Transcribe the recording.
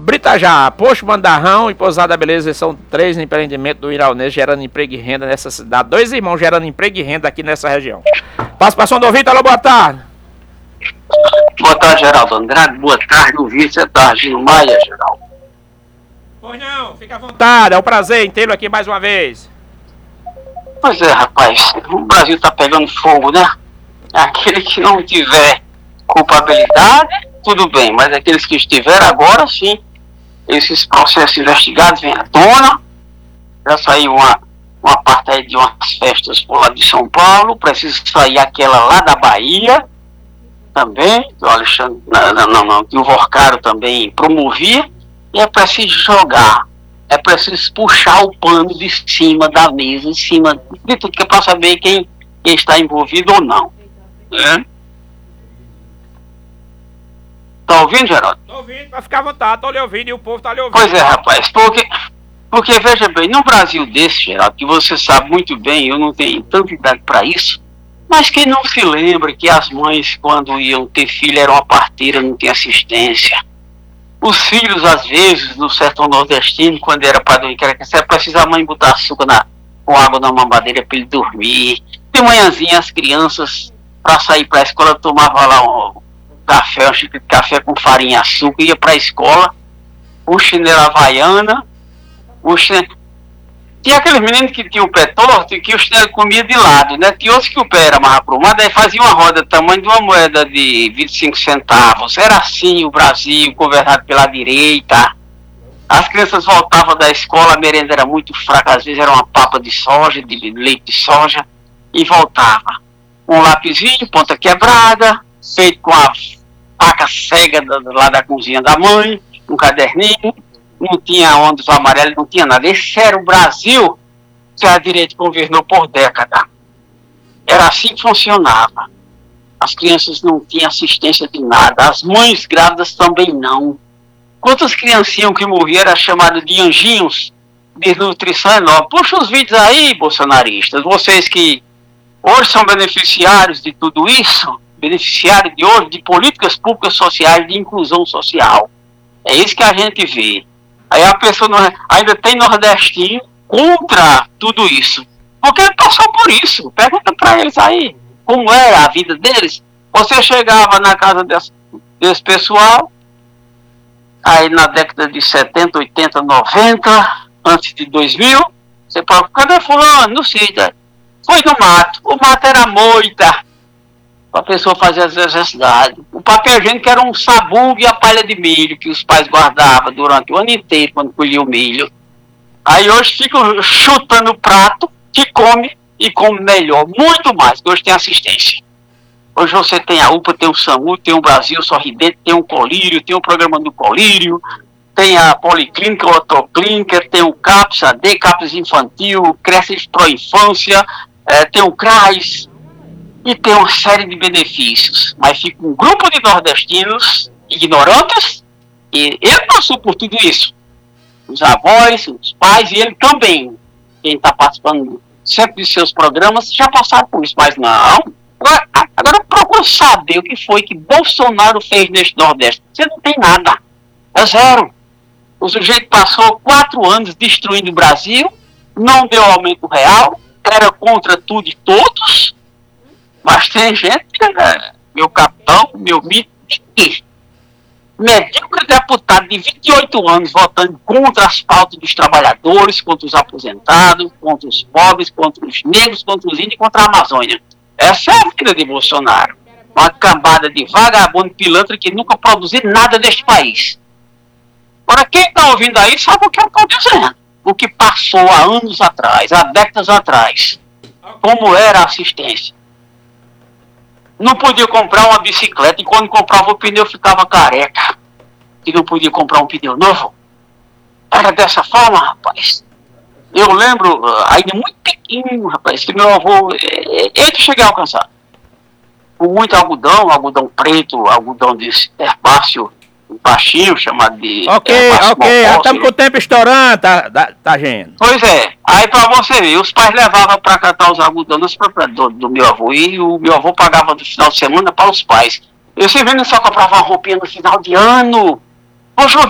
Britajá, Posto Mandarrão e Pousada Beleza são 3 empreendimentos do Iraunês gerando emprego e renda nessa cidade. 2 irmãos gerando emprego e renda aqui nessa região. Participação do ouvinte, alô, boa tarde. Boa tarde, Geraldo Andrade. Boa tarde, ouvinte. Você tá agindo Maia, Geraldo? Pois não, fica à vontade. É um prazer em tê-lo aqui mais uma vez. Pois é, rapaz. O Brasil tá pegando fogo, né? Aquele que não tiver culpabilidade, tudo bem. Mas aqueles que estiverem agora, sim, esses processos investigados vêm à tona. Já saiu uma parte aí de umas festas por lá de São Paulo. Precisa sair aquela lá da Bahia também, do Alexandre, que o Vorcaro também promovia. E é preciso jogar, é preciso puxar o pano de cima da mesa, em cima de tudo, que é para saber quem está envolvido ou não. Tá ouvindo, Geraldo? Tô ouvindo, vai ficar à vontade, tô lhe ouvindo e o povo tá lhe ouvindo. Pois é, rapaz, porque veja bem, num Brasil desse, Geraldo, que você sabe muito bem, eu não tenho tanta idade para isso, mas quem não se lembra que as mães, quando iam ter filho, eram uma parteira, não tinha assistência. Os filhos, às vezes, no sertão nordestino, quando era para dormir, você precisa a mãe botar açúcar com água na mamadeira para ele dormir. De manhãzinha, as crianças, para sair para a escola, tomavam lá um café, um xícara de café com farinha e açúcar, ia para a escola, um chinelo havaiana, Tinha aqueles meninos que tinham o pé torto e que o chinelo comia de lado, né? Tinha outros que o pé era mais aprumado, aí fazia uma roda do tamanho de uma moeda de 25 centavos. Era assim o Brasil, governado pela direita. As crianças voltavam da escola, a merenda era muito fraca, às vezes era uma papa de soja, de leite de soja, e voltava. Um lapisinho, ponta quebrada, feito com a faca cega lá da cozinha da mãe, um caderninho. Não tinha ônibus amarelo, não tinha nada. Esse era o Brasil que a direita governou por década. Era assim que funcionava. As crianças não tinham assistência de nada. As mães grávidas também não. Quantas criancinhas que morriam eram chamadas de anjinhos, desnutrição enorme. Puxa os vídeos aí, bolsonaristas. Vocês que hoje são beneficiários de tudo isso, beneficiários de hoje de políticas públicas sociais, de inclusão social. É isso que a gente vê. Aí a pessoa ainda tem nordestino contra tudo isso. Porque ele passou por isso. Pergunta para eles aí como era a vida deles. Você chegava na casa desse pessoal, aí na década de 70, 80, 90, antes de 2000, você fala, cadê fulano? Não sei. Foi no mato. O mato era moita para a pessoa fazer as necessidades. O papel higiênico era um sabugo e a palha de milho que os pais guardavam durante o ano inteiro quando colhiam o milho. Aí hoje ficam chutando o prato que come e come melhor, muito mais, porque hoje tem assistência. Hoje você tem a UPA, tem o SAMU, tem o Brasil Sorridente, tem o Colírio, tem o programa do Colírio, tem a Policlínica, a Otoclínica, tem o CAPS, AD, CAPS Infantil, Creches Pro Infância, tem o CRAS, e tem uma série de benefícios, mas fica um grupo de nordestinos ignorantes, e ele passou por tudo isso. Os avós, os pais, e ele também, quem está participando sempre de seus programas, já passaram por isso, mas não. Agora procura saber o que foi que Bolsonaro fez neste Nordeste. Você não tem nada, é zero. O sujeito passou 4 anos destruindo o Brasil, não deu aumento real, era contra tudo e todos. Mas tem gente, meu capitão, meu mito, medíocre deputado de 28 anos votando contra as pautas dos trabalhadores, contra os aposentados, contra os pobres, contra os negros, contra os índios e contra a Amazônia. Essa é a vida de Bolsonaro. Uma cambada de vagabundo pilantra que nunca produziu nada neste país. Agora, quem está ouvindo aí sabe o que eu estou dizendo. O que passou há anos atrás, há décadas atrás. Como era a assistência. Não podia comprar uma bicicleta e quando comprava o pneu ficava careca. E não podia comprar um pneu novo. Era dessa forma, rapaz. Eu lembro, ainda muito pequeno, rapaz, que meu avô, ele cheguei a alcançar. Com muito algodão, algodão preto, algodão desse herbáceo baixinho, chamado de... Ok, estamos com o tempo estourando, tá gente. Pois é, aí pra você ver, os pais levavam pra catar os algodões do meu avô, e o meu avô pagava no final de semana para os pais. Eu sempre só comprava uma roupinha no final de ano. Poxa,